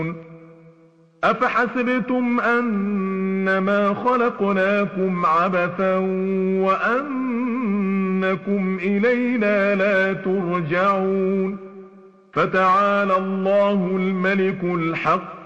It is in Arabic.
أفحسبتم أنما خلقناكم عبثا وأنكم إلينا لا ترجعون فتعالى الله الملك الحق